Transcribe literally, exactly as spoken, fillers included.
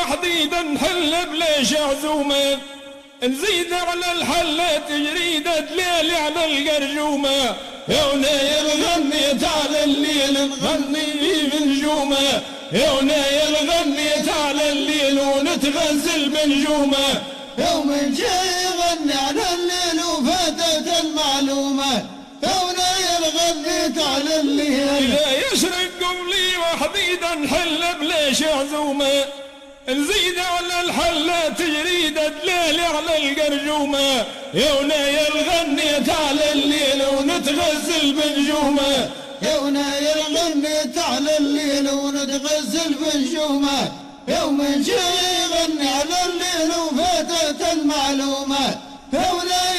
وحديدا نحل بلاش عزومة، نزيد على الحلة تجريدة ليالي على القرجومة، يا ونايا الغني تعال الليل نغني بنجومة، يا ونايا الغني تعال الليل ونتغزل بنجومة، يوم جاي يغني على الليل وفاتت المعلومة، يا ونايا الغني تعال الليل. لا يشرق قولي وحديدا نحل بلاش عزومة، نزيد على الحلة تجريدة ليالي على القرجومة، يا ونايا الغني تعال الليل ونتغزل بنجومة، يا ونايا الغني تعال الليل ونتغزل بنجومه، يوم جاي يغني على الليل وفاتت المعلومة.